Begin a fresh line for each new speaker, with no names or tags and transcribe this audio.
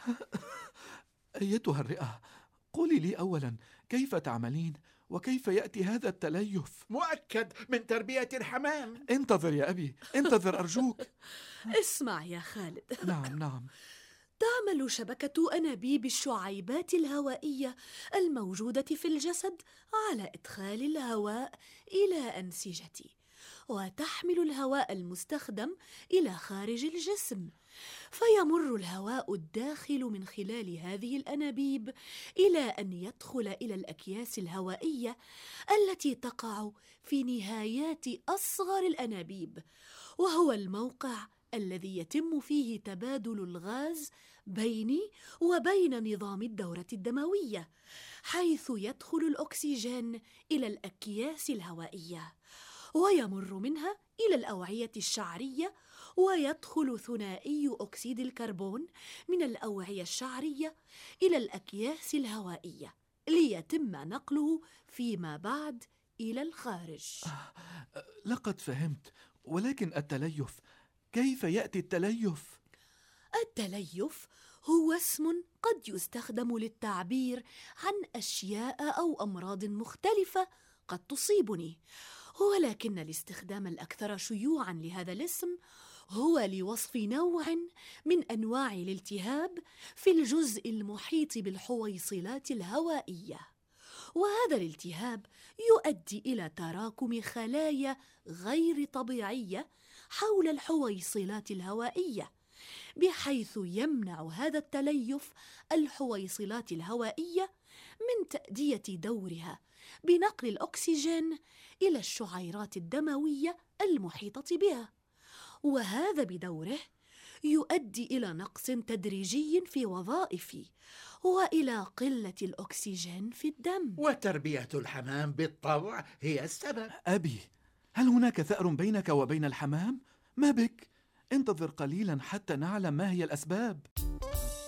أيتها الرئة، قولي لي أولا، كيف تعملين وكيف يأتي هذا التليف؟
مؤكد من تربية الحمام.
انتظر يا أبي، انتظر أرجوك.
اسمع يا خالد.
نعم نعم.
تعمل شبكة أنابيب الشعيبات الهوائية الموجودة في الجسد على إدخال الهواء إلى أنسجتي، وتحمل الهواء المستخدم إلى خارج الجسم، فيمر الهواء الداخل من خلال هذه الأنابيب إلى أن يدخل إلى الأكياس الهوائية التي تقع في نهايات أصغر الأنابيب، وهو الموقع الذي يتم فيه تبادل الغاز بيني وبين نظام الدورة الدموية، حيث يدخل الأكسجين إلى الأكياس الهوائية ويمر منها إلى الأوعية الشعرية، ويدخل ثنائي أكسيد الكربون من الأوعية الشعرية إلى الأكياس الهوائية ليتم نقله فيما بعد إلى الخارج.
لقد فهمت، ولكن التليف، كيف يأتي التليف؟
التليف هو اسم قد يستخدم للتعبير عن أشياء أو أمراض مختلفة قد تصيبني، ولكن الاستخدام الأكثر شيوعاً لهذا الاسم هو لوصف نوع من أنواع الالتهاب في الجزء المحيط بالحويصلات الهوائية، وهذا الالتهاب يؤدي إلى تراكم خلايا غير طبيعية حول الحويصلات الهوائية، بحيث يمنع هذا التليف الحويصلات الهوائية من تأدية دورها بنقل الأكسجين إلى الشعيرات الدموية المحيطة بها، وهذا بدوره يؤدي إلى نقص تدريجي في وظائفي وإلى قلة الأكسجين في الدم.
وتربية الحمام بالطبع هي السبب.
أبي، هل هناك ثأر بينك وبين الحمام؟ ما بك؟ انتظر قليلا حتى نعلم ما هي الأسباب.